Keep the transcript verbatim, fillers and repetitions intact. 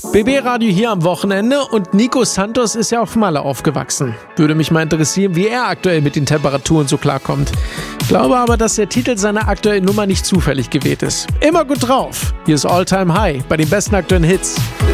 B B-Radio hier am Wochenende und Nico Santos ist ja auf Malle aufgewachsen. Würde mich mal interessieren, wie er aktuell mit den Temperaturen so klarkommt. Glaube aber, dass der Titel seiner aktuellen Nummer nicht zufällig gewählt ist. Immer gut drauf. Hier ist All Time High bei den besten aktuellen Hits.